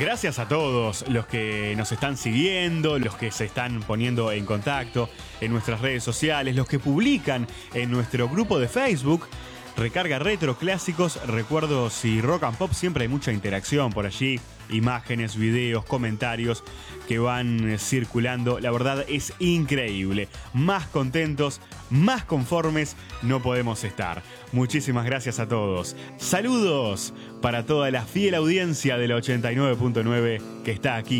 Gracias a todos los que nos están siguiendo, los que se están poniendo en contacto en nuestras redes sociales, los que publican en nuestro grupo de Facebook. Recarga Retro, clásicos, recuerdos y rock and pop. Siempre hay mucha interacción por allí. Imágenes, videos, comentarios que van circulando. La verdad es increíble. Más contentos, más conformes no podemos estar. Muchísimas gracias a todos. Saludos para toda la fiel audiencia de la 89.9 que está aquí